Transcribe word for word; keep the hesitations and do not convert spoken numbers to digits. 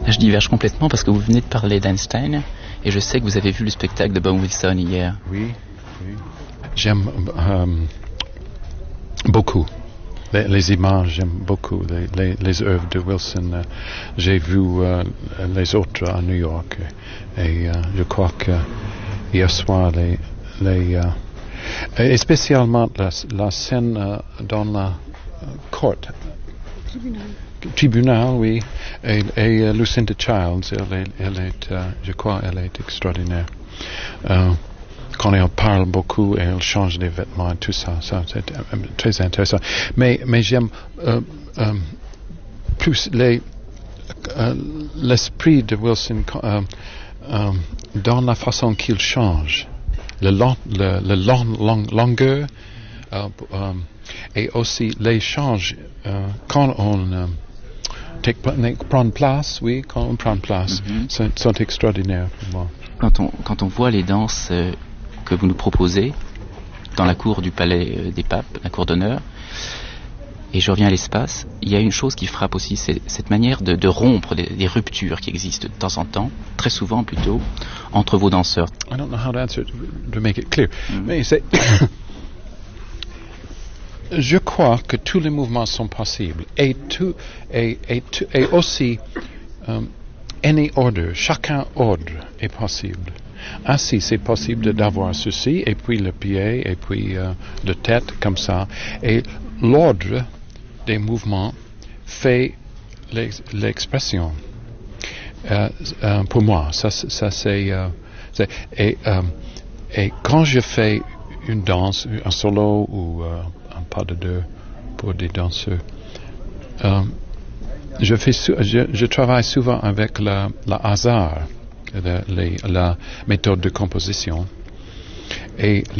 Là, je diverge complètement parce que vous venez de parler d'Einstein et je sais que vous avez vu le spectacle de Bob Wilson hier. Oui, oui. J'aime euh, beaucoup les, les images, j'aime beaucoup les, les, les œuvres de Wilson. Euh, j'ai vu euh, les autres à New York et euh, je crois que hier soir, les, les, euh, et spécialement la, la scène euh, dans la cour. Tribunal. Tribunal, oui. Et, et uh, Lucinda Childs, elle est, elle est uh, je crois, elle est extraordinaire. Euh, quand elle parle beaucoup, elle change les vêtements et tout ça, ça c'est euh, très intéressant. Mais, mais j'aime euh, euh, plus les, euh, l'esprit de Wilson euh, euh, dans la façon qu'il change, le, long, le, le long, long, longueur euh, euh, et aussi l'échange euh, quand on euh, Take, prendre place, oui, quand on prend place, mm-hmm. sont, sont extraordinaires pour moi. Quand on, quand on voit les danses euh, que vous nous proposez dans la cour du Palais euh, des Papes, la cour d'honneur, et je reviens à l'espace, il y a une chose qui frappe aussi, c'est cette manière de, de rompre des, des ruptures qui existent de temps en temps, très souvent plutôt, entre vos danseurs. I don't know how to answer it, to make it clear. Mm-hmm. Mais c'est je crois que tous les mouvements sont possibles et, tout, et, et, tout, et aussi um, any order, chacun ordre est possible. Ainsi, c'est possible d'avoir ceci et puis le pied et puis euh, la tête comme ça. Et l'ordre des mouvements fait l'ex- l'expression. Euh, euh, pour moi, ça, ça c'est, euh, c'est et, euh, et quand je fais une danse, un solo ou euh, un pas de deux pour des danseurs. Euh, je, fais su- je, je travaille souvent avec le hasard, la, les, la méthode de composition. Et